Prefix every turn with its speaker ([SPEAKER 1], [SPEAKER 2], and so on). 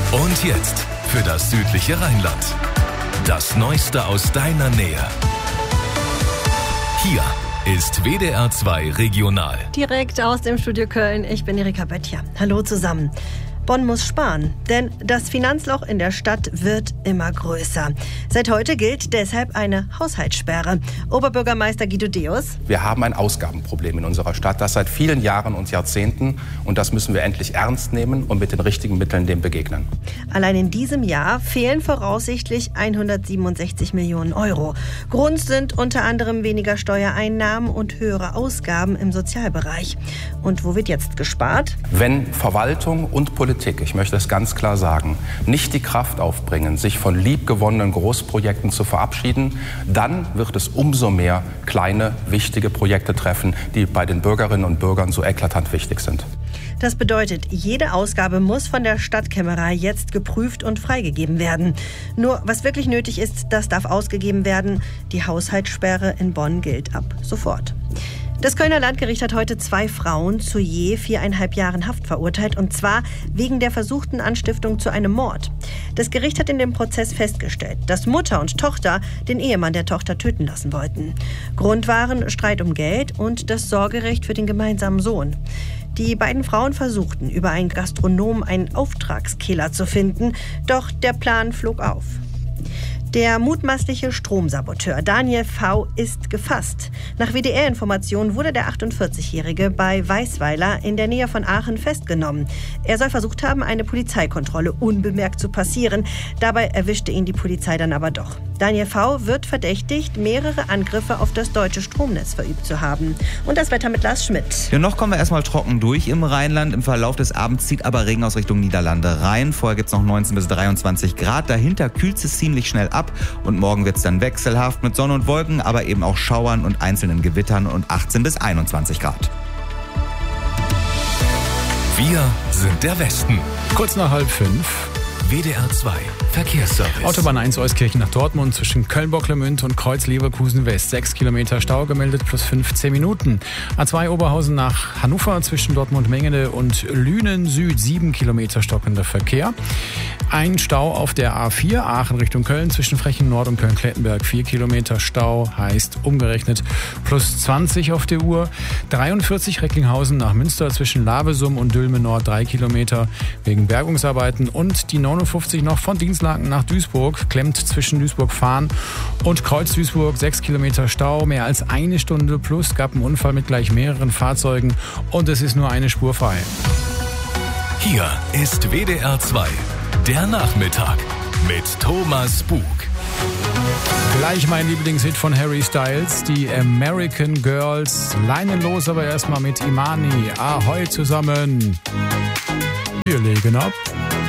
[SPEAKER 1] Und jetzt für das südliche Rheinland. Das Neueste aus deiner Nähe. Hier ist WDR 2 Regional.
[SPEAKER 2] Direkt aus dem Studio Köln, ich bin Erika Böttcher. Hallo zusammen. Bonn muss sparen, denn das Finanzloch in der Stadt wird immer größer. Seit heute gilt deshalb eine Haushaltssperre. Oberbürgermeister Guido Deus.
[SPEAKER 3] Wir haben ein Ausgabenproblem in unserer Stadt, das seit vielen Jahren und Jahrzehnten. Und das müssen wir endlich ernst nehmen und mit den richtigen Mitteln dem begegnen.
[SPEAKER 2] Allein in diesem Jahr fehlen voraussichtlich 167 Millionen Euro. Grund sind unter anderem weniger Steuereinnahmen und höhere Ausgaben im Sozialbereich. Und wo wird jetzt gespart?
[SPEAKER 3] Wenn Verwaltung und Politik, ich möchte es ganz klar sagen, nicht die Kraft aufbringen, sich von liebgewonnenen Großprojekten zu verabschieden, dann wird es umso mehr kleine, wichtige Projekte treffen, die bei den Bürgerinnen und Bürgern so eklatant wichtig sind.
[SPEAKER 2] Das bedeutet, jede Ausgabe muss von der Stadtkämmerei jetzt geprüft und freigegeben werden. Nur was wirklich nötig ist, das darf ausgegeben werden. Die Haushaltssperre in Bonn gilt ab sofort. Das Kölner Landgericht hat heute 2 Frauen zu je 4,5 Jahren Haft verurteilt, und zwar wegen der versuchten Anstiftung zu einem Mord. Das Gericht hat in dem Prozess festgestellt, dass Mutter und Tochter den Ehemann der Tochter töten lassen wollten. Grund waren Streit um Geld und das Sorgerecht für den gemeinsamen Sohn. Die beiden Frauen versuchten, über einen Gastronomen einen Auftragskiller zu finden, doch der Plan flog auf. Der mutmaßliche Stromsaboteur Daniel V. ist gefasst. Nach WDR-Informationen wurde der 48-Jährige bei Weißweiler in der Nähe von Aachen festgenommen. Er soll versucht haben, eine Polizeikontrolle unbemerkt zu passieren. Dabei erwischte ihn die Polizei dann aber doch. Daniel V. wird verdächtigt, mehrere Angriffe auf das deutsche Stromnetz verübt zu haben. Und das Wetter mit Lars Schmidt.
[SPEAKER 4] Ja, noch kommen wir erstmal trocken durch im Rheinland. Im Verlauf des Abends zieht aber Regen aus Richtung Niederlande rein. Vorher gibt es noch 19 bis 23 Grad. Dahinter kühlt es ziemlich schnell ab. Und morgen wird es dann wechselhaft mit Sonne und Wolken, aber eben auch Schauern und einzelnen Gewittern und 18 bis 21 Grad.
[SPEAKER 1] Wir sind der Westen.
[SPEAKER 5] Kurz nach 4:30.
[SPEAKER 1] WDR 2 Verkehrsservice.
[SPEAKER 5] Autobahn 1 Euskirchen nach Dortmund zwischen Köln-Bocklemünd und Kreuz-Leverkusen West. 6 Kilometer Stau gemeldet plus 15 Minuten. A2 Oberhausen nach Hannover zwischen Dortmund-Mengede und Lünen Süd. 7 Kilometer stockender Verkehr. Ein Stau auf der A4 Aachen Richtung Köln zwischen Frechen Nord und Köln-Klettenberg. 4 Kilometer Stau heißt umgerechnet plus 20 auf der Uhr. 43 Recklinghausen nach Münster zwischen Lavesum und Dülmen Nord. 3 Kilometer wegen Bergungsarbeiten. Und die 59 noch von Dinslaken nach Duisburg, klemmt zwischen Duisburg-Fahn und Kreuz-Duisburg. 6 Kilometer Stau, mehr als eine Stunde plus, gab einen Unfall mit gleich mehreren Fahrzeugen und es ist nur eine Spur frei.
[SPEAKER 1] Hier ist WDR 2, der Nachmittag mit Thomas Bug.
[SPEAKER 5] Gleich mein Lieblingshit von Harry Styles, die American Girls. Leinenlos, aber erstmal mit Imani. Ahoi zusammen. Wir legen ab.